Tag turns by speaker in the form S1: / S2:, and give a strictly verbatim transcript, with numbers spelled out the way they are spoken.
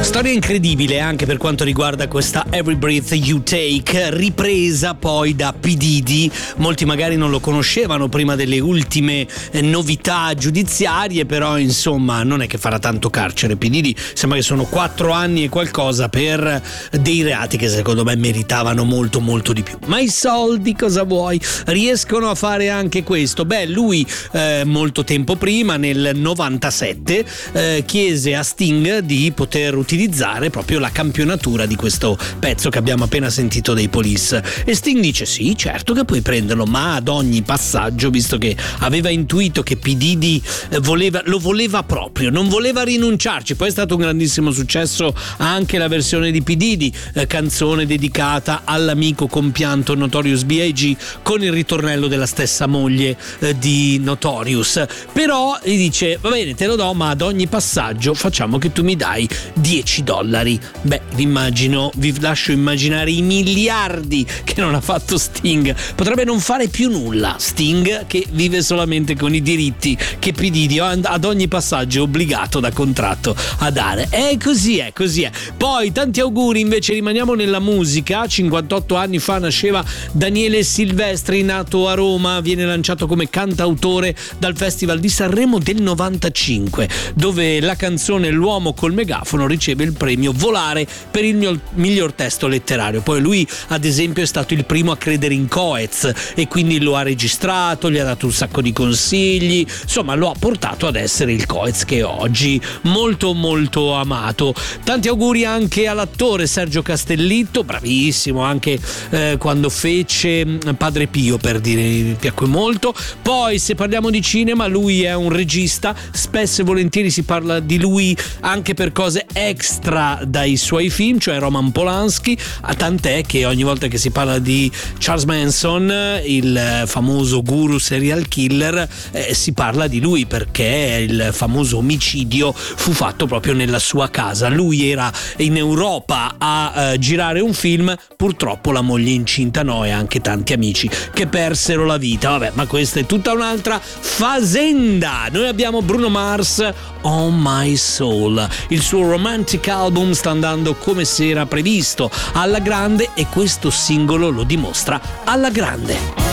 S1: Storia incredibile anche per quanto riguarda questa Every Breath You Take, ripresa poi da P. Diddy. Molti magari non lo conoscevano prima delle ultime eh, novità giudiziarie, però insomma non è che farà tanto carcere P. Diddy, sembra che sono quattro anni e qualcosa per dei reati che secondo me meritavano molto molto di più. Ma i soldi cosa vuoi? Riescono a fare anche questo? Beh, lui eh, molto tempo prima, nel novantasette, eh, chiese a Sting di poter utilizzare proprio la campionatura di questo pezzo che abbiamo appena sentito dei Police, e Sting dice sì, certo che puoi prenderlo, ma ad ogni passaggio, visto che aveva intuito che P. Diddy voleva, lo voleva proprio, non voleva rinunciarci. Poi è stato un grandissimo successo anche la versione di P. Diddy, eh, canzone dedicata all'amico compianto Notorious B I G con il ritornello della stessa moglie eh, di Notorious. Però gli dice va bene, te lo do, ma ad ogni passaggio facciamo che tu mi dai dieci dollari. Beh, vi immagino, vi lascio immaginare i miliardi che non ha fatto Sting. Potrebbe non fare più nulla Sting, che vive solamente con i diritti che P. Diddy ad ogni passaggio è obbligato da contratto a dare. E così è, così è. Poi tanti auguri, invece rimaniamo nella musica. cinquantotto anni fa nasceva Daniele Silvestri, nato a Roma, viene lanciato come cantautore dal Festival di Sanremo del novantacinque, dove la canzone L'uomo col megafono riceve il premio Volare per il mio, miglior testo letterario. Poi lui ad esempio è stato il primo a credere in Coez e quindi lo ha registrato, gli ha dato un sacco di consigli, insomma lo ha portato ad essere il Coez che è oggi, molto molto amato. Tanti auguri anche all'attore Sergio Castellitto, bravissimo anche eh, quando fece Padre Pio, per dire, mi piacque molto. Poi se parliamo di cinema, lui è un regista, spesso e volentieri si parla di lui anche per cose extra dai suoi film, cioè Roman Polanski, a tant'è che ogni volta che si parla di Charles Manson, il famoso guru serial killer, eh, si parla di lui perché il famoso omicidio fu fatto proprio nella sua casa. Lui era in Europa a eh, girare un film, purtroppo la moglie incinta, no, e anche tanti amici che persero la vita. Vabbè, ma questa è tutta un'altra fazenda. Noi abbiamo Bruno Mars, On My Soul. Il suo romantic album sta andando come si era previsto, alla grande, e questo singolo lo dimostra alla grande.